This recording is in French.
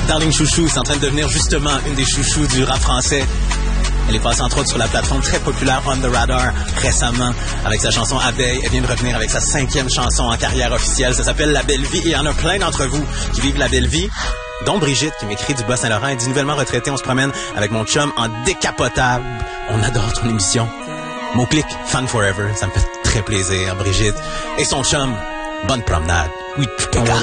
Darling Chouchou, c'est en train de devenir justement une des chouchous du rap français. Elle est passée entre autres sur la plateforme très populaire On The Radar récemment avec sa chanson Abeille. Elle vient de revenir avec sa 5e chanson en carrière officielle. Ça s'appelle La Belle Vie et il y en a plein d'entre vous qui vivent la belle vie. Dont Brigitte qui m'écrit du Bas-Saint-Laurent. Elle dit nouvellement retraité, on se promène avec mon chum en décapotable. On adore ton émission. Mot-clic, Fan Forever. Ça me fait très plaisir, Brigitte. Et son chum, bonne promenade. Oui,